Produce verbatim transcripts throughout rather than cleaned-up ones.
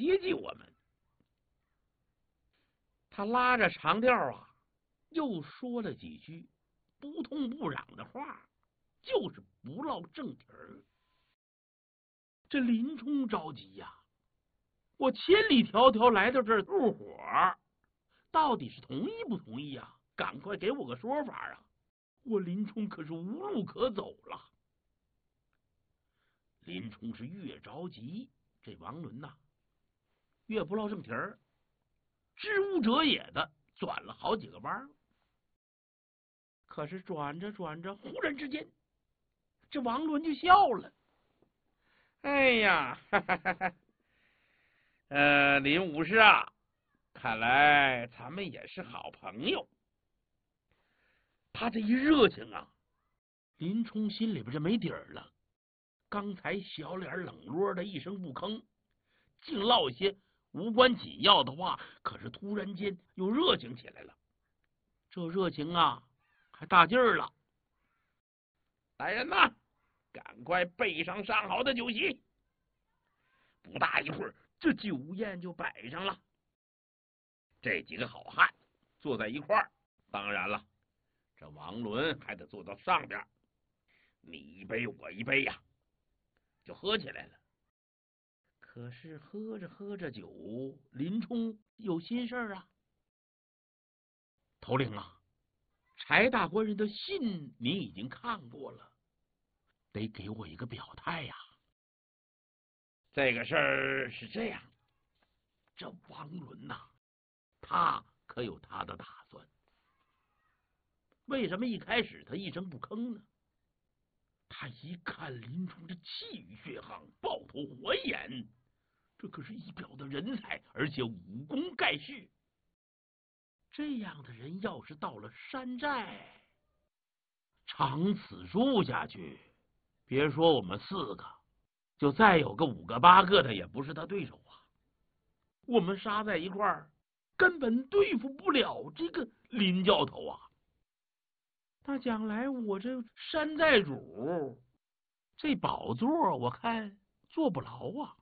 接济我们。他拉着长调啊，又说了几句不痛不痒的话，就是不落正题儿。这林冲着急呀、啊，我千里迢迢来到这儿入伙，到底是同意不同意啊？赶快给我个说法啊！我林冲可是无路可走了。林冲是越着急，这王伦呐、啊，越不落正题儿，知无者也的转了好几个弯儿。可是转着转着，忽然之间，这王伦就笑了。哎呀，哈哈哈哈呃，林武师啊，看来咱们也是好朋友。他这一热情啊，林冲心里边就没底儿了。刚才小脸冷落的一声不吭，净唠些无关紧要的话，可是突然间又热情起来了。这热情啊，还大劲儿了。来人呐，赶快备上上好的酒席。不大一会儿，这酒宴就摆上了。这几个好汉坐在一块儿，当然了，这王伦还得坐到上边，你一杯我一杯呀、啊，就喝起来了。可是喝着喝着酒，林冲有心事儿啊。头领啊，柴大官人的信你已经看过了，得给我一个表态呀、啊。这个事儿是这样，这王伦呐、啊，他可有他的打算。为什么一开始他一声不吭呢？他一看林冲这气宇轩昂，豹头环眼，这可是一表的人才，而且武功盖世。这样的人要是到了山寨，长此住下去，别说我们四个，就再有个五个八个的也不是他对手啊。我们杀在一块儿，根本对付不了这个林教头啊。那将来我这山寨主这宝座，我看坐不牢啊。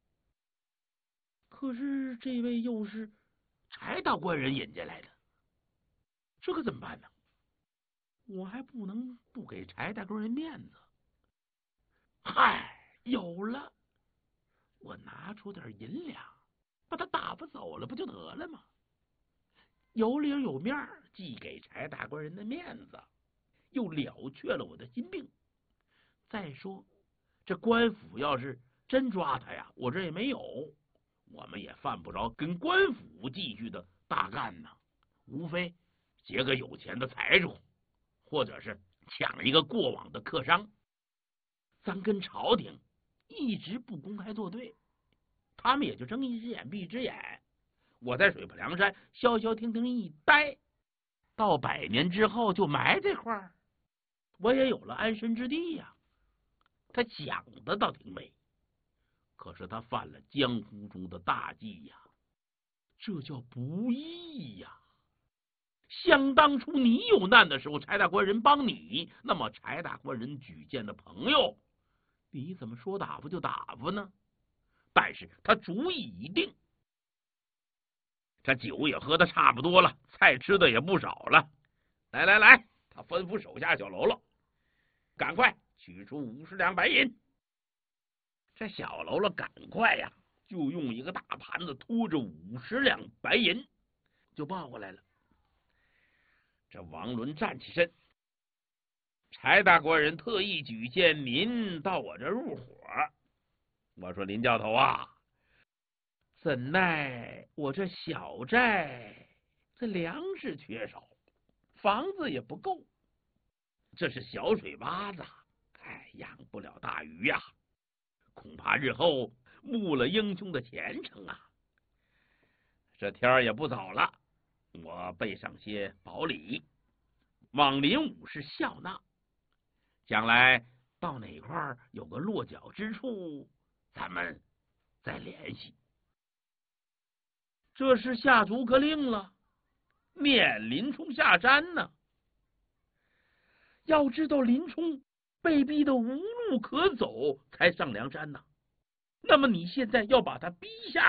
可是这位又是柴大官人引进来的，这可怎么办呢？我还不能不给柴大官人面子。嗨，有了，我拿出点银两，把他打发走了，不就得了吗？有理有面，既给柴大官人的面子，又了却了我的心病。再说，这官府要是真抓他呀，我这也没有，我们也犯不着跟官府继续的大干呢。无非劫个有钱的财主，或者是抢一个过往的客商。咱跟朝廷一直不公开作对，他们也就睁一只眼闭一只眼。我在水泊梁山消消停停一待，到百年之后就埋这块儿，我也有了安身之地呀、啊。他想的倒挺美，可是他犯了江湖中的大忌呀，这叫不义呀。想当初你有难的时候，柴大官人帮你，那么柴大官人举荐的朋友，你怎么说打发就打发呢？但是他主意已定，这酒也喝得差不多了，菜吃的也不少了。来来来，他吩咐手下小喽啰，赶快取出五十两白银。这小喽啰赶快呀，就用一个大盘子拖着五十两白银就抱过来了。这王伦站起身，柴大官人特意举荐您到我这入伙。我说林教头啊，怎奈我这小寨这粮食缺少，房子也不够，这是小水洼子，哎，养不了大鱼呀、啊，恐怕日后误了英雄的前程啊。这天儿也不早了，我备上些宝礼，望林武士笑纳，将来到哪块儿有个落脚之处，咱们再联系。这是下逐客令了，撵林冲下山呢。要知道林冲被逼得无路可走才上梁山呢，那么你现在要把他逼下